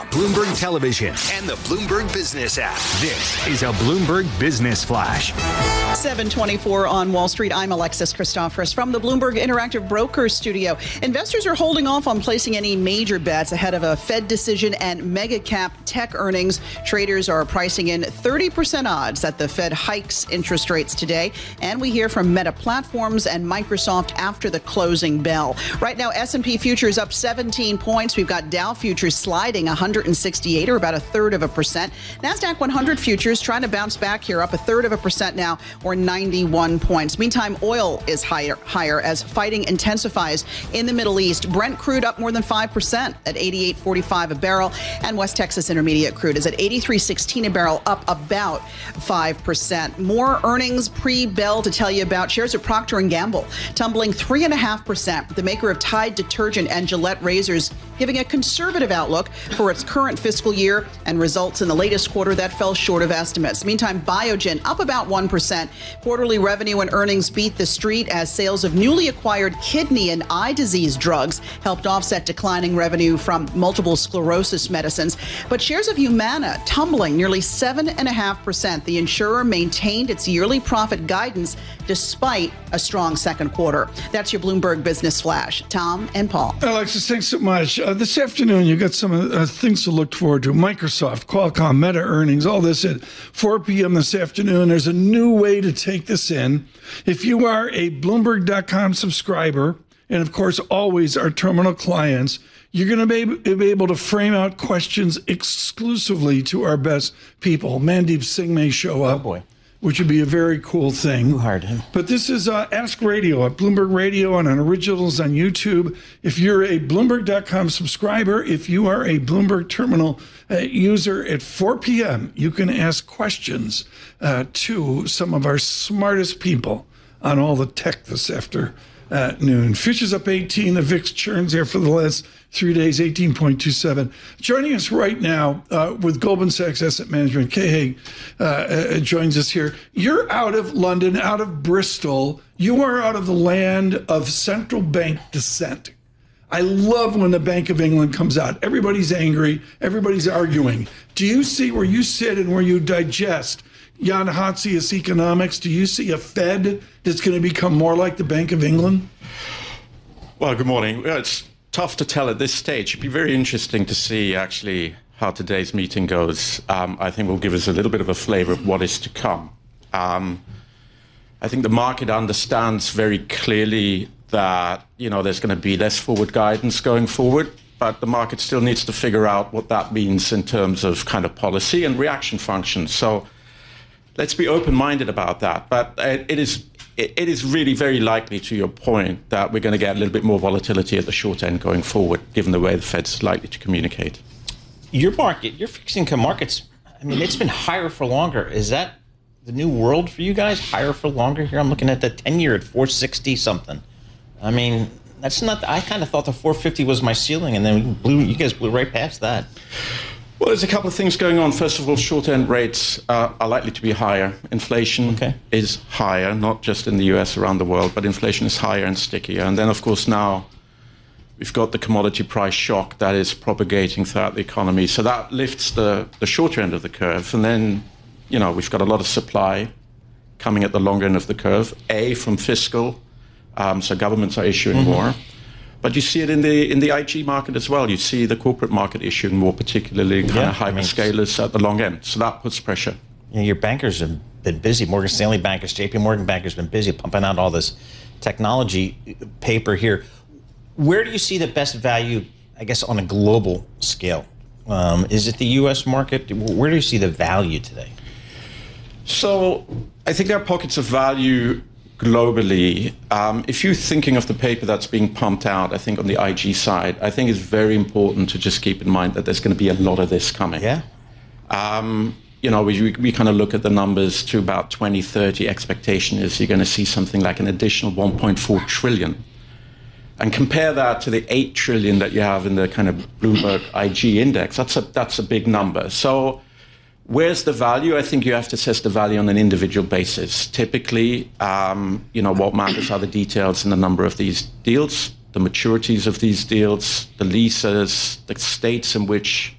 Bloomberg Television, and the Bloomberg Business app. This is a Bloomberg Business Flash. 7:24 on Wall Street. I'm Alexis Christoforous from the Bloomberg Interactive Brokers studio. Investors are holding off on placing any major bets ahead of a Fed decision and mega cap tech earnings. Traders are pricing in 30% odds that the Fed hikes interest rates today. And we hear from Meta Platforms and Microsoft after the closing bell. Right now, S&P futures up 17 points. We've got Dow futures sliding 168, or about 1/3%. NASDAQ 100 futures trying to bounce back here, up 1/3% now, or 91 points. Meantime, oil is higher as fighting intensifies in the Middle East. Brent crude up more than 5% at 88.45 a barrel, and West Texas Intermediate crude is at 83.16 a barrel, up about 5%. More earnings pre-bell to tell you about. Shares of Procter & Gamble tumbling 3.5%. The maker of Tide detergent and Gillette razors giving a conservative outlook for its current fiscal year, and results in the latest quarter that fell short of estimates. Meantime, Biogen up about 1%. Quarterly revenue and earnings beat the street as sales of newly acquired kidney and eye disease drugs helped offset declining revenue from multiple sclerosis medicines. But shares of Humana tumbling nearly 7.5%. The insurer maintained its yearly profit guidance despite a strong second quarter. That's your Bloomberg Business Flash. Tom and Paul. Alexis, thanks so much. This afternoon, you got some things to look forward to. Microsoft, Qualcomm, Meta earnings, all this at 4 p.m. this afternoon. There's a new way to take this in. If you are a Bloomberg.com subscriber, and of course, always our terminal clients, you're going to be able to frame out questions exclusively to our best people. Mandeep Singh may show up. Oh, boy. Which would be a very cool thing. Who hired him? But this is Ask Radio at Bloomberg Radio and on Originals on YouTube. If you're a Bloomberg.com subscriber, if you are a Bloomberg Terminal user, at 4 p.m., you can ask questions to some of our smartest people on all the tech this afternoon. Futures up 18. The VIX churns there for the last 3 days, 18.27. Joining us right now with Goldman Sachs Asset Management, Kay Haig joins us here. You're out of London, out of Bristol. You are out of the land of central bank dissent. I love when the Bank of England comes out. Everybody's angry. Everybody's arguing. Do you see where you sit and where you digest Jan Hatzius economics? Do you see a Fed that's going to become more like the Bank of England? Well, good morning. It's tough to tell at this stage. It'd be very interesting to see actually how today's meeting goes. I think will give us a little bit of a flavor of what is to come. I think the market understands very clearly that, there's going to be less forward guidance going forward, but the market still needs to figure out what that means in terms of kind of policy and reaction functions. So let's be open-minded about that. But it is really very likely, to your point, that we're going to get a little bit more volatility at the short end going forward, given the way the Fed's likely to communicate. Your market, your fixed income markets, it's been higher for longer. Is that the new world for you guys? Higher for longer here? I'm looking at the 10-year at 460 something. That's not. I kind of thought the 450 was my ceiling, and then you guys blew right past that. Well, there's a couple of things going on. First of all, short-end rates are likely to be higher. Inflation is higher, not just in the US, around the world, but inflation is higher and stickier. And then, of course, now we've got the commodity price shock that is propagating throughout the economy. So that lifts the shorter end of the curve. And then, we've got a lot of supply coming at the longer end of the curve, from fiscal. So governments are issuing more. But you see it in the IG market as well. You see the corporate market issuing more, particularly kind of hyperscalers at the long end. So that puts pressure. Your bankers have been busy. Morgan Stanley bankers, JP Morgan bankers have been busy pumping out all this technology paper here. Where do you see the best value, I guess, on a global scale? Is it the U.S. market? Where do you see the value today? So I think there are pockets of value globally. If you're thinking of the paper that's being pumped out, I think on the IG side, I think it's very important to just keep in mind that there's going to be a lot of this coming. Yeah. We kind of look at the numbers to about 2030. Expectation is you're going to see something like an additional 1.4 trillion. And compare that to the 8 trillion that you have in the kind of Bloomberg IG index. That's a big number. So where's the value? I think you have to assess the value on an individual basis. Typically, what matters are the details and the number of these deals, the maturities of these deals, the leases, the states in which